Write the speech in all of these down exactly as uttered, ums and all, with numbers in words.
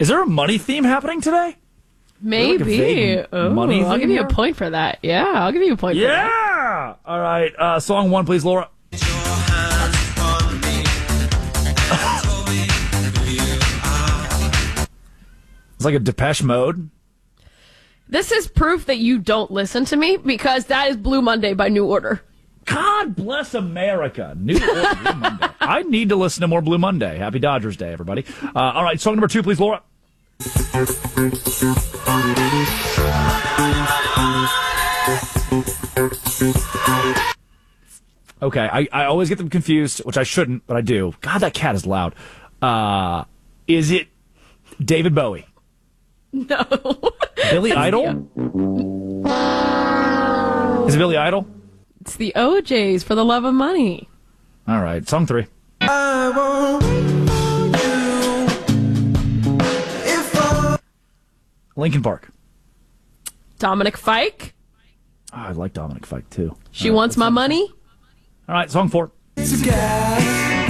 Is there a money theme happening today? Maybe. Like Ooh, money I'll give you here? a point for that. Yeah, I'll give you a point for that. Yeah! All right. Uh, song one, please, Laura. It's like a Depeche Mode. This is proof that you don't listen to me because that is Blue Monday by New Order. God bless America. New Order, Blue Monday. I need to listen to more Blue Monday. Happy Dodgers Day, everybody. Uh, all right, song number two, please, Laura. Okay, I, I always get them confused, which I shouldn't, but I do. God, that cat is loud. Uh, is it David Bowie? No. Billy Idol? Is it Billy Idol? It's the O Js, For the Love of Money. All right, song three. I want you if I... Linkin Park. Dominic Fike. Oh, I like Dominic Fike, too. She All right, Wants My Money. All right, song four. It's a gas.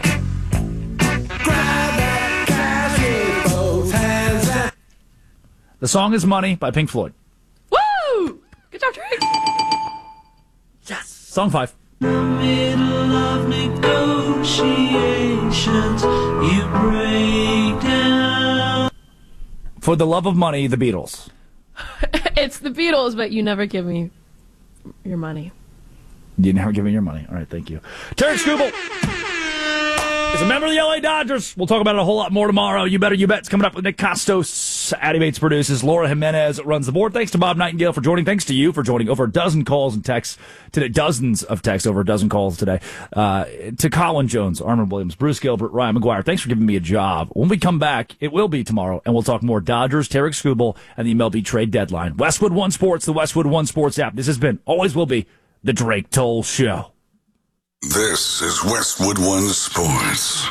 Grab that cash with both hands and... The song is Money by Pink Floyd. Woo! Good job, Drake. Yes. Song five. Middle of negotiations, you break down. For the Love of Money, the Beatles. It's the Beatles, but you never give me your money. You never give me your money. All right, thank you. Terry Scribble is a member of the L A Dodgers. We'll talk about it a whole lot more tomorrow. You Better You Bet. It's coming up with Nick Costos. Addy Bates produces. Laura Jimenez runs the board. Thanks to Bob Nightingale for joining. Thanks to you for joining. Over a dozen calls and texts today. Dozens of texts. Over a dozen calls today. Uh, to Colin Jones, Armin Williams, Bruce Gilbert, Ryan McGuire. Thanks for giving me a job. When we come back, it will be tomorrow, and we'll talk more Dodgers, Tarek Skubal, and the M L B trade deadline. Westwood One Sports, the Westwood One Sports app. This has been, always will be, the Drake Toll Show. This is Westwood One Sports.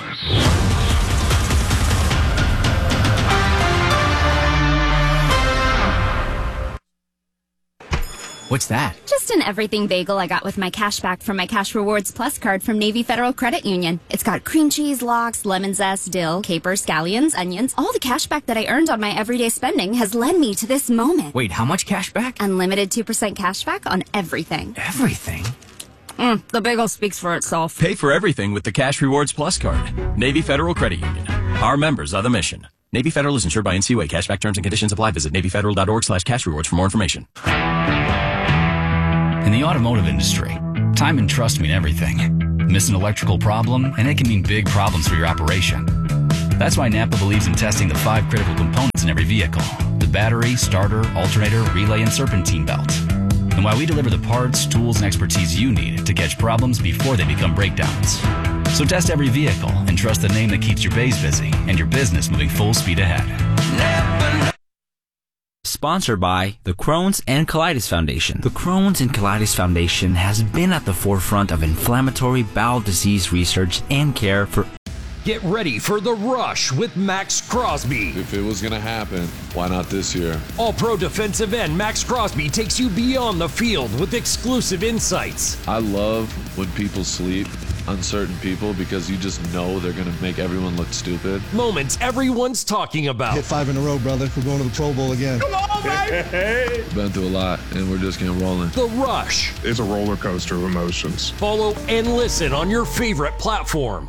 What's that? Just an everything bagel I got with my cash back from my Cash Rewards Plus card from Navy Federal Credit Union. It's got cream cheese, lox, lemon zest, dill, capers, scallions, onions. All the cash back that I earned on my everyday spending has led me to this moment. Wait, how much cash back? Unlimited two percent cash back on everything. Everything? Mm, the bagel speaks for itself. Pay for everything with the Cash Rewards Plus card. Navy Federal Credit Union. Our members are the mission. Navy Federal is insured by N C U A. Cashback terms and conditions apply. Visit Navy Federal dot org slash cash rewards for more information. In the automotive industry, time and trust mean everything. Miss an electrical problem, and it can mean big problems for your operation. That's why Napa believes in testing the five critical components in every vehicle: the battery, starter, alternator, relay, and serpentine belt. And why we deliver the parts, tools, and expertise you need to catch problems before they become breakdowns. So test every vehicle and trust the name that keeps your bays busy and your business moving full speed ahead. Sponsored by the Crohn's and Colitis Foundation. The Crohn's and Colitis Foundation has been at the forefront of inflammatory bowel disease research and care for... Get ready for The Rush with Max Crosby. If it was going to happen, why not this year? All-pro defensive end Max Crosby takes you beyond the field with exclusive insights. I love when people sleep on certain people because you just know they're going to make everyone look stupid. Moments everyone's talking about. Hit five in a row, brother. We're going to the Pro Bowl again. Come on, baby! Hey. Been through a lot, and we're just getting rolling. The Rush. It's a roller coaster of emotions. Follow and listen on your favorite platform.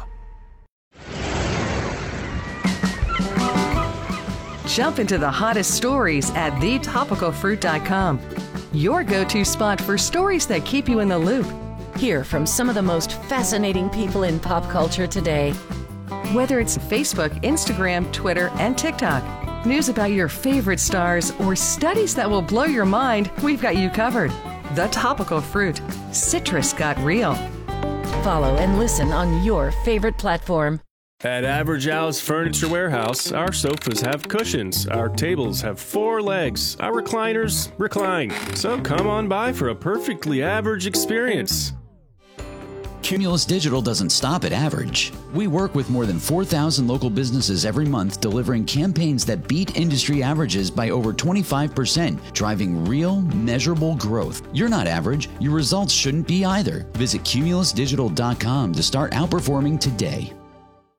Jump into the hottest stories at the topical fruit dot com. Your go-to spot for stories that keep you in the loop. Hear from some of the most fascinating people in pop culture today. Whether it's Facebook, Instagram, Twitter, and TikTok, news about your favorite stars, or studies that will blow your mind, we've got you covered. The Topical Fruit. Citrus got real. Follow and listen on your favorite platform. At Average Al's Furniture Warehouse, our sofas have cushions, our tables have four legs, our recliners recline. So come on by for a perfectly average experience. Cumulus Digital doesn't stop at average. We work with more than four thousand local businesses every month, delivering campaigns that beat industry averages by over twenty-five percent, driving real, measurable growth. You're not average. Your results shouldn't be either. Visit cumulus digital dot com to start outperforming today.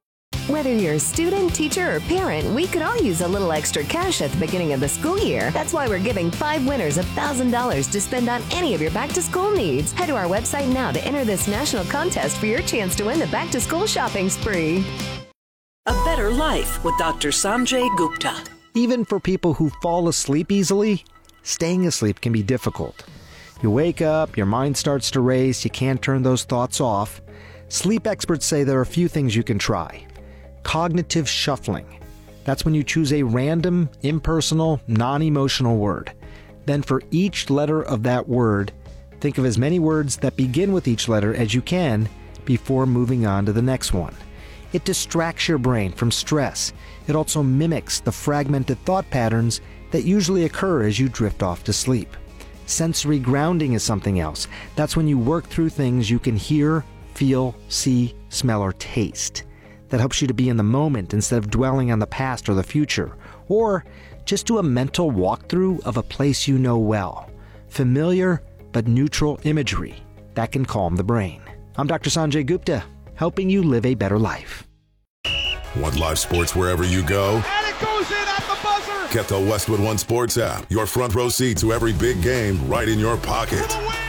Whether you're a student, teacher, or parent, we could all use a little extra cash at the beginning of the school year. That's why we're giving five winners one thousand dollars to spend on any of your back-to-school needs. Head to our website now to enter this national contest for your chance to win the back-to-school shopping spree. A better life with Doctor Sanjay Gupta. Even for people who fall asleep easily, staying asleep can be difficult. You wake up, your mind starts to race, you can't turn those thoughts off. Sleep experts say there are a few things you can try. Cognitive shuffling. That's when you choose a random, impersonal, non-emotional word. Then for each letter of that word, think of as many words that begin with each letter as you can before moving on to the next one. It distracts your brain from stress. It also mimics the fragmented thought patterns that usually occur as you drift off to sleep. Sensory grounding is something else. That's when you work through things you can hear, feel, see, smell, or taste. That helps you to be in the moment instead of dwelling on the past or the future. Or just do a mental walkthrough of a place you know well. Familiar but neutral imagery. That can calm the brain. I'm Doctor Sanjay Gupta, helping you live a better life. Want live sports wherever you go? And it goes in at the buzzer! Get the Westwood One Sports app. Your front row seat to every big game right in your pocket.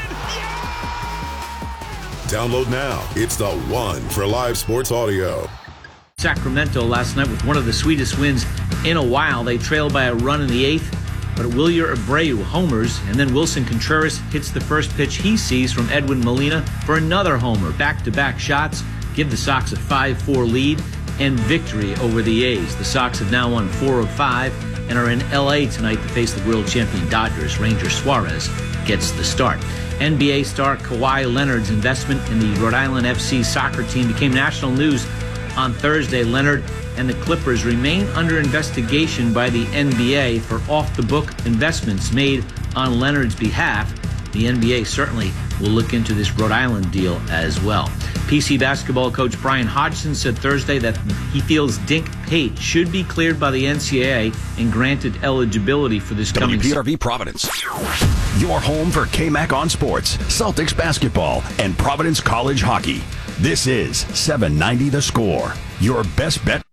Download now. It's the one for live sports audio. Sacramento last night with one of the sweetest wins in a while. They trailed by a run in the eighth, but Wilyer Abreu homers, and then Wilson Contreras hits the first pitch he sees from Edwin Molina for another homer. Back-to-back shots give the Sox a five four lead and victory over the A's. The Sox have now won four of five and are in L A tonight to face the world champion Dodgers. Ranger Suarez gets the start. N B A star Kawhi Leonard's investment in the Rhode Island F C soccer team became national news on Thursday. Leonard and the Clippers remain under investigation by the N B A for off-the-book investments made on Leonard's behalf. The N B A certainly will look into this Rhode Island deal as well. P C basketball coach Brian Hodgson said Thursday that he feels Dink Pate should be cleared by the N C double A and granted eligibility for this coming W P R V Providence. Your home for K-Mac on Sports, Celtics basketball, and Providence College hockey. This is seven ninety The Score, your best bet.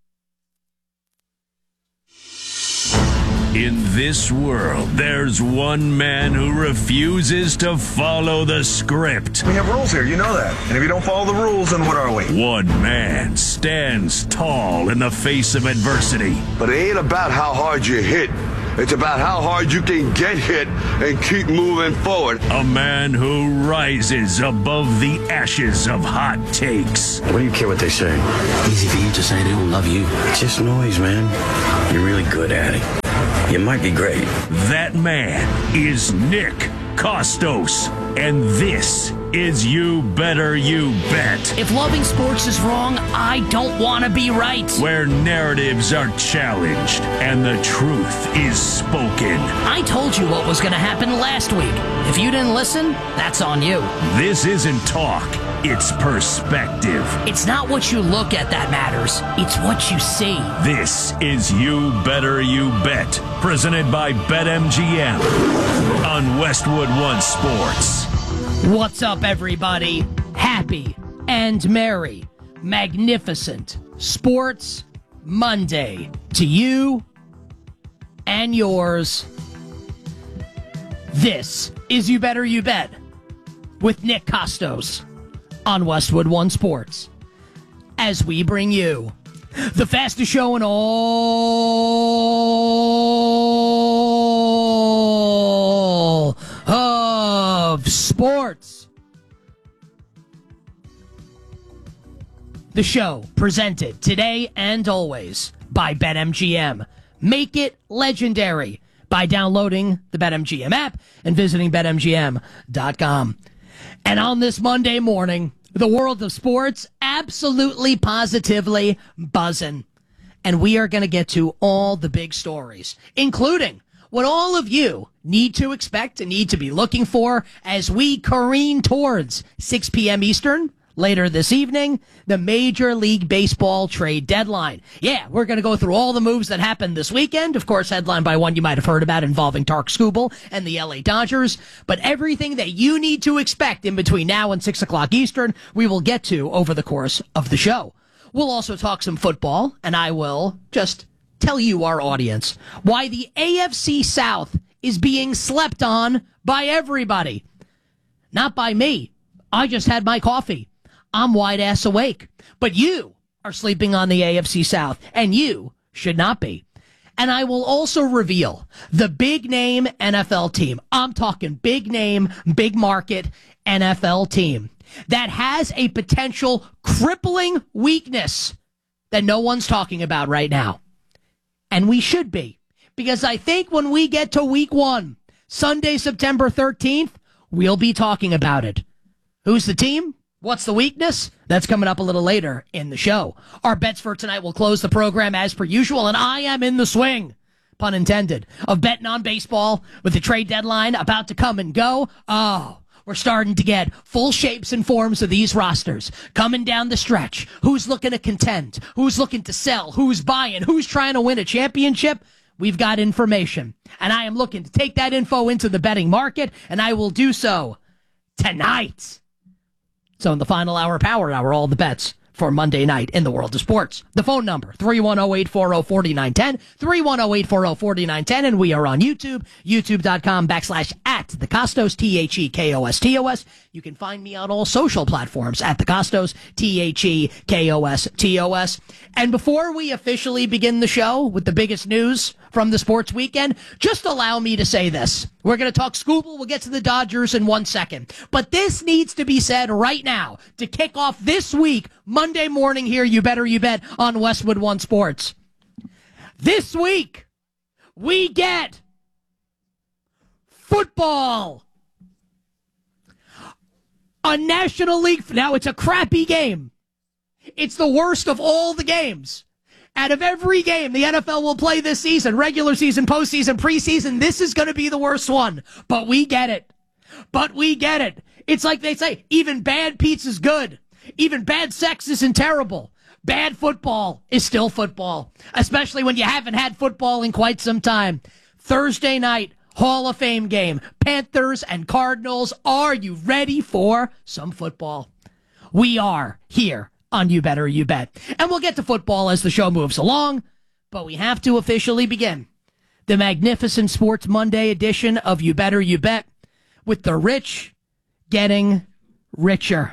In this world, there's one man who refuses to follow the script. We have rules here, you know that. And if you don't follow the rules, then what are we? One man stands tall in the face of adversity. But it ain't about how hard you hit. It's about how hard you can get hit and keep moving forward. A man who rises above the ashes of hot takes. What do you care what they say? Easy for you to say they don't love you. It's just noise, man. You're really good at it. You might be great. That man is Nick Costos, and this is You Better You Bet. If loving sports is wrong, I don't want to be right. Where narratives are challenged and the truth is spoken. I told you what was going to happen last week. If you didn't listen, that's on you. This isn't talk, it's perspective. It's not what you look at that matters, it's what you see. This is You Better You Bet, presented by BetMGM on Westwood One Sports. What's up, everybody? Happy and merry, magnificent Sports Monday to you and yours. This is You Better You Bet with Nick Costos on Westwood One Sports, as we bring you the fastest show in all of sports. The show presented today and always by BetMGM. Make it legendary by downloading the BetMGM app and visiting Bet M G M dot com. And on this Monday morning, the world of sports absolutely positively buzzing. And we are going to get to all the big stories, including what all of you need to expect and need to be looking for as we careen towards six p.m. Eastern later this evening, the Major League Baseball trade deadline. Yeah, we're going to go through all the moves that happened this weekend, of course, headlined by one you might have heard about involving Tark Skubal and the L A Dodgers, but everything that you need to expect in between now and six o'clock Eastern, we will get to over the course of the show. We'll also talk some football, and I will just tell you, our audience, why the A F C South is being slept on by everybody. Not by me. I just had my coffee. I'm wide-ass awake. But you are sleeping on the A F C South, and you should not be. And I will also reveal the big-name N F L team. I'm talking big-name, big-market N F L team that has a potential crippling weakness that no one's talking about right now. And we should be. Because I think when we get to week one, Sunday, September thirteenth, we'll be talking about it. Who's the team? What's the weakness? That's coming up a little later in the show. Our bets for tonight will close the program as per usual, and I am in the swing, pun intended, of betting on baseball with the trade deadline about to come and go. Oh, we're starting to get full shapes and forms of these rosters coming down the stretch. Who's looking to contend? Who's looking to sell? Who's buying? Who's trying to win a championship? We've got information, and I am looking to take that info into the betting market, and I will do so tonight. So in the final hour, power hour, all the bets for Monday night in the world of sports. The phone number, three one zero, eight four zero, four nine one zero, three one zero, eight four zero, four nine one zero, and we are on YouTube, youtube.com backslash at the Costos, T H E K O S T O S. You can find me on all social platforms at the Costos, T H E K O S T O S. And before we officially begin the show with the biggest news from the sports weekend, just allow me to say this. We're going to talk Scooble. We'll get to the Dodgers in one second. But this needs to be said right now to kick off this week, Monday morning here, You Better You Bet, on Westwood One Sports. This week, we get football. A National League. Now, it's a crappy game. It's the worst of all the games. Out of every game the N F L will play this season, regular season, postseason, preseason, this is going to be the worst one. But we get it. But we get it. It's like they say, even bad pizza's good. Even bad sex isn't terrible. Bad football is still football, especially when you haven't had football in quite some time. Thursday night, Hall of Fame game. Panthers and Cardinals. Are you ready for some football? We are here on You Better You Bet. And we'll get to football as the show moves along, but we have to officially begin the magnificent Sports Monday edition of You Better You Bet with the rich getting richer.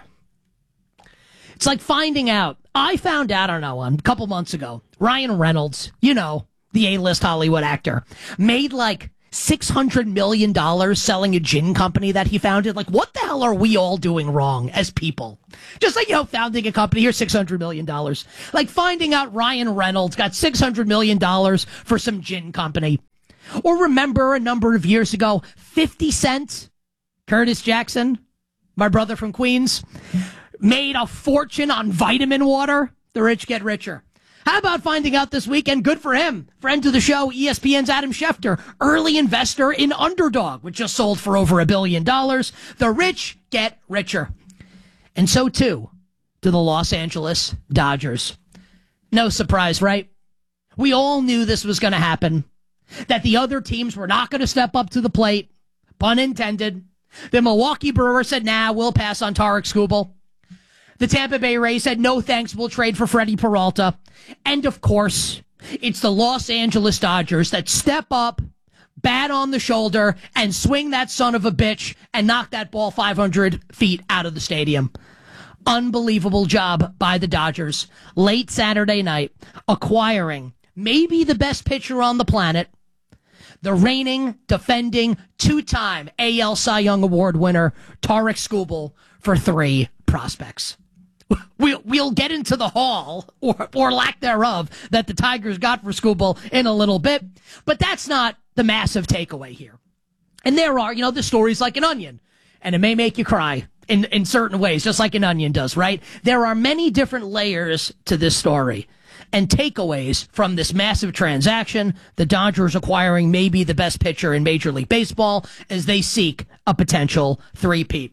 It's like finding out. I found out, I don't know, a couple months ago, Ryan Reynolds, you know, the A-list Hollywood actor, made like six hundred million dollars selling a gin company that he founded. Like, what the hell are we all doing wrong as people? Just like, you know, founding a company, here's six hundred million dollars. Like finding out Ryan Reynolds got six hundred million dollars for some gin company. Or remember a number of years ago, fifty Cent, Curtis Jackson, my brother from Queens, made a fortune on vitamin water. The rich get richer. How about finding out this weekend? Good for him. Friend to the show, E S P N's Adam Schefter, early investor in Underdog, which just sold for over a billion dollars. The rich get richer. And so, too, do the Los Angeles Dodgers. No surprise, right? We all knew this was going to happen, that the other teams were not going to step up to the plate, pun intended. The Milwaukee Brewers said, nah, we'll pass on Tarek Skubal. The Tampa Bay Rays said, no thanks, we'll trade for Freddie Peralta. And, of course, it's the Los Angeles Dodgers that step up, bat on the shoulder, and swing that son of a bitch and knock that ball five hundred feet out of the stadium. Unbelievable job by the Dodgers. Late Saturday night, acquiring maybe the best pitcher on the planet, the reigning, defending, two-time A L Cy Young Award winner, Tarek Skubal, for three prospects. We'll, we'll get into the haul, or, or lack thereof, that the Tigers got for Skubal in a little bit. But that's not the massive takeaway here. And there are, you know, the stories like an onion. And it may make you cry in, in certain ways, just like an onion does, right? There are many different layers to this story. And takeaways from this massive transaction, the Dodgers acquiring maybe the best pitcher in Major League Baseball as they seek a potential three-peat.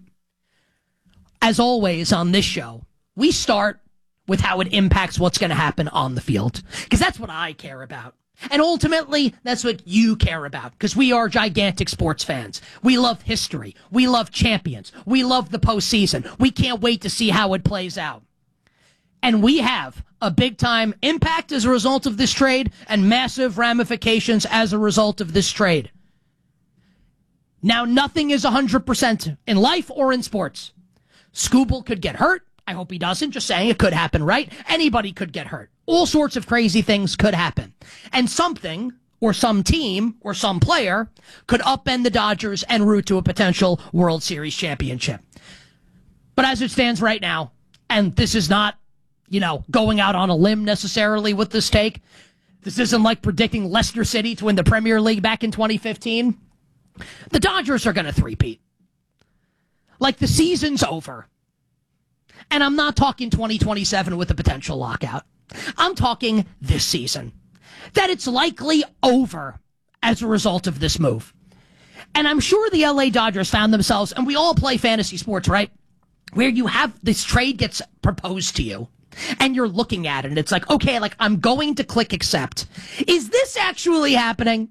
As always on this show, we start with how it impacts what's going to happen on the field, because that's what I care about. And ultimately, that's what you care about, because we are gigantic sports fans. We love history. We love champions. We love the postseason. We can't wait to see how it plays out. And we have a big-time impact as a result of this trade and massive ramifications as a result of this trade. Now, nothing is one hundred percent in life or in sports. Skubal could get hurt. I hope he doesn't. Just saying, it could happen, right? Anybody could get hurt. All sorts of crazy things could happen. And something, or some team, or some player could upend the Dodgers en route to a potential World Series championship. But as it stands right now, and this is not, you know, going out on a limb necessarily with this take. This isn't like predicting Leicester City to win the Premier League back in twenty fifteen. The Dodgers are going to three-peat. Like, the season's over. And I'm not talking twenty twenty-seven with a potential lockout. I'm talking this season. That it's likely over as a result of this move. And I'm sure the L A Dodgers found themselves, and we all play fantasy sports, right? Where you have this trade gets proposed to you. And you're looking at it, and it's like, okay, like, I'm going to click accept. Is this actually happening?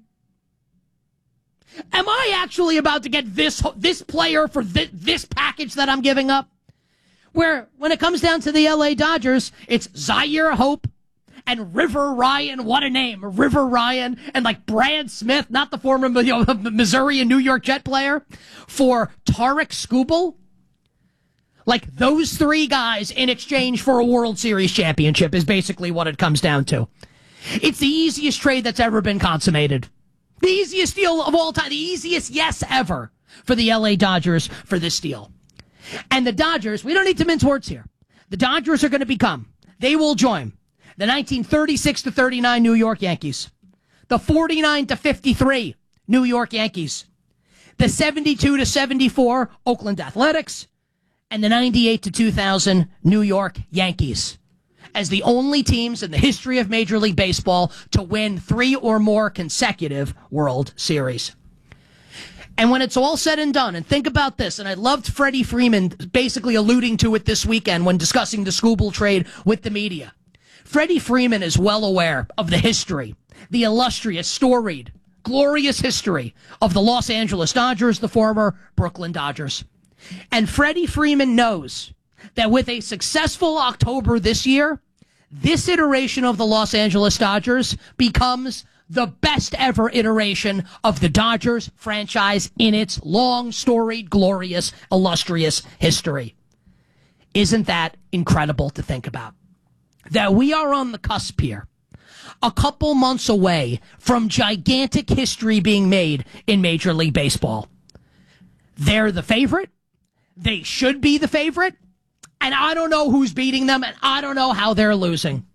Am I actually about to get this this player for this, this package that I'm giving up? Where, when it comes down to the L A Dodgers, it's Zaire Hope and River Ryan. What a name. River Ryan and, like, Brad Smith, not the former you know, Missouri and New York Jet player, for Tarik Skubal. Like, those three guys in exchange for a World Series championship is basically what it comes down to. It's the easiest trade that's ever been consummated. The easiest deal of all time. The easiest yes ever for the L A Dodgers for this deal. And the Dodgers, we don't need to mince words here. The Dodgers are going to become, they will join the nineteen thirty-six to thirty-nine New York Yankees, the forty-nine to fifty-three New York Yankees, the seventy-two to seventy-four Oakland Athletics, and the ninety-eight to two thousand New York Yankees as the only teams in the history of Major League Baseball to win three or more consecutive World Series. And when it's all said and done, and think about this, and I loved Freddie Freeman basically alluding to it this weekend when discussing the Skubal trade with the media. Freddie Freeman is well aware of the history, the illustrious, storied, glorious history of the Los Angeles Dodgers, the former Brooklyn Dodgers. And Freddie Freeman knows that with a successful October this year, this iteration of the Los Angeles Dodgers becomes the best ever iteration of the Dodgers franchise in its long, storied, glorious, illustrious history. Isn't that incredible to think about? That we are on the cusp here, a couple months away from gigantic history being made in Major League Baseball. They're the favorite. They should be the favorite. And I don't know who's beating them, and I don't know how they're losing.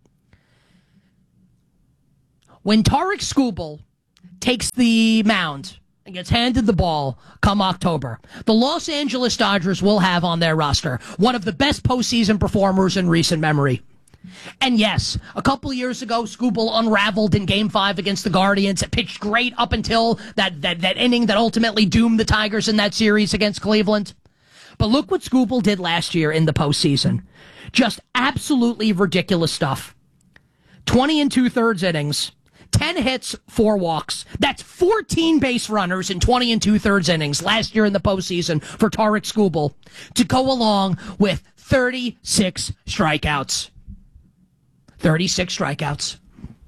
When Tarik Skubal takes the mound and gets handed the ball come October, the Los Angeles Dodgers will have on their roster one of the best postseason performers in recent memory. And yes, a couple years ago, Skubal unraveled in Game five against the Guardians. It pitched great up until that, that, that inning that ultimately doomed the Tigers in that series against Cleveland. But look what Skubal did last year in the postseason. Just absolutely ridiculous stuff. twenty and two-thirds innings, ten hits, four walks. That's fourteen base runners in twenty and two-thirds innings last year in the postseason for Tarik Skubal to go along with thirty-six strikeouts. thirty-six strikeouts.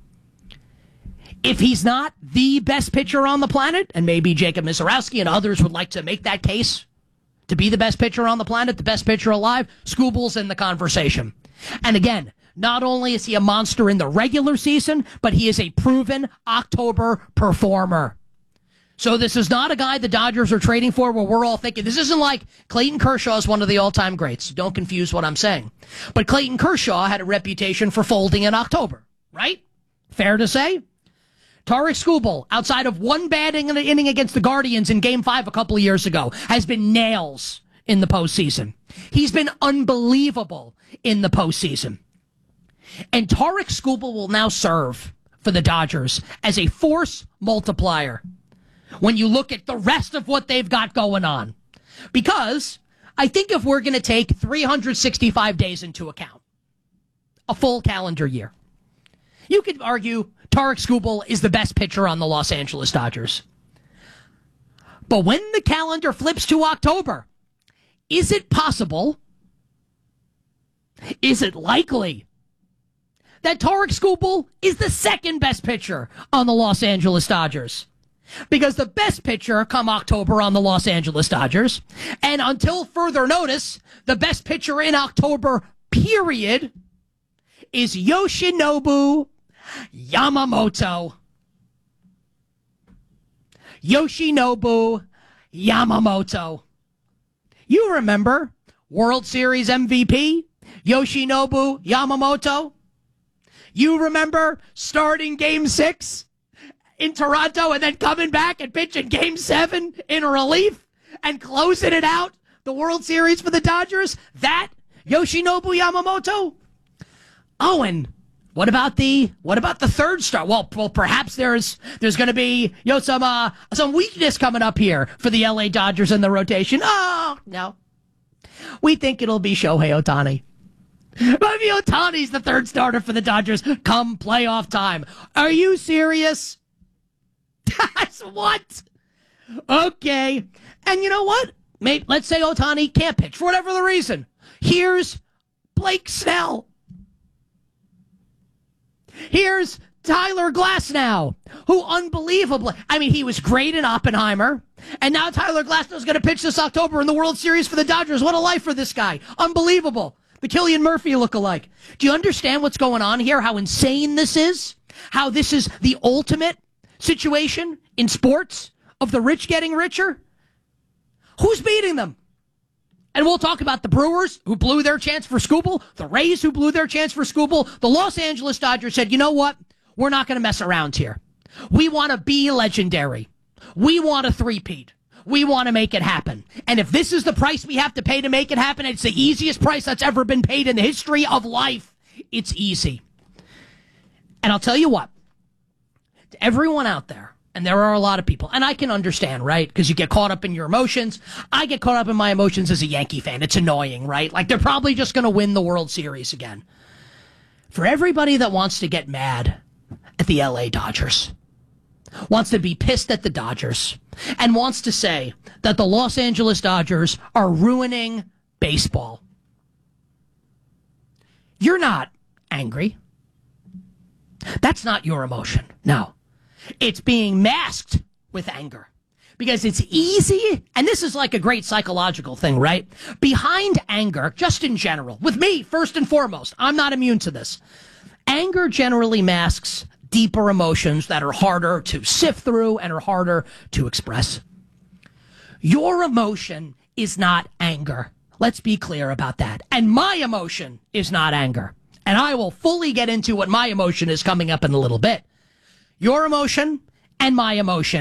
If he's not the best pitcher on the planet, and maybe Jacob Misiorowski and others would like to make that case to be the best pitcher on the planet, the best pitcher alive, Skubal's in the conversation. And again, not only is he a monster in the regular season, but he is a proven October performer. So this is not a guy the Dodgers are trading for where we're all thinking, this isn't like Clayton Kershaw is one of the all-time greats. Don't confuse what I'm saying. But Clayton Kershaw had a reputation for folding in October, right? Fair to say? Tarik Skubal, outside of one bad inning against the Guardians in Game five a couple of years ago, has been nails in the postseason. He's been unbelievable in the postseason. And Tarik Skubal will now serve for the Dodgers as a force multiplier when you look at the rest of what they've got going on. Because I think if we're going to take three hundred sixty-five days into account, a full calendar year, you could argue Tarik Skubal is the best pitcher on the Los Angeles Dodgers. But when the calendar flips to October, is it possible Is it likely that Tarik Skubal is the second best pitcher on the Los Angeles Dodgers? Because the best pitcher come October on the Los Angeles Dodgers, and until further notice, the best pitcher in October, period, is Yoshinobu Yamamoto. Yoshinobu Yamamoto. You remember World Series M V P Yoshinobu Yamamoto? You remember starting Game six in Toronto and then coming back and pitching Game seven in relief and closing it out, the World Series for the Dodgers? That Yoshinobu Yamamoto? Oh, and what about the what about the third star? Well, well, perhaps there's there's going to be you know some uh, some weakness coming up here for the L A Dodgers in the rotation. Oh no, we think it'll be Shohei Ohtani. Maybe Ohtani's the third starter for the Dodgers come playoff time. Are you serious? What? Okay, and you know what? Maybe, let's say Ohtani can't pitch for whatever the reason. Here's Blake Snell. Here's Tyler Glasnow, who unbelievably, I mean, he was great in Oppenheimer, and now Tyler Glasnow's going to pitch this October in the World Series for the Dodgers. What a life for this guy. Unbelievable. The Cillian Murphy lookalike. Do you understand what's going on here? How insane this is? How this is the ultimate situation in sports of the rich getting richer? Who's beating them? And we'll talk about the Brewers, who blew their chance for Skubal, the Rays, who blew their chance for Skubal. The Los Angeles Dodgers said, you know what? We're not going to mess around here. We want to be legendary. We want a three-peat. We want to make it happen. And if this is the price we have to pay to make it happen, it's the easiest price that's ever been paid in the history of life. It's easy. And I'll tell you what, to everyone out there, and there are a lot of people, and I can understand, right? Because you get caught up in your emotions. I get caught up in my emotions as a Yankee fan. It's annoying, right? Like, they're probably just going to win the World Series again. For everybody that wants to get mad at the L A Dodgers, wants to be pissed at the Dodgers, and wants to say that the Los Angeles Dodgers are ruining baseball, you're not angry. That's not your emotion. No. It's being masked with anger. Because it's easy, and this is like a great psychological thing, right? Behind anger, just in general, with me, first and foremost, I'm not immune to this. Anger generally masks deeper emotions that are harder to sift through and are harder to express. Your emotion is not anger. Let's be clear about that. And my emotion is not anger. And I will fully get into what my emotion is coming up in a little bit. Your emotion and my emotion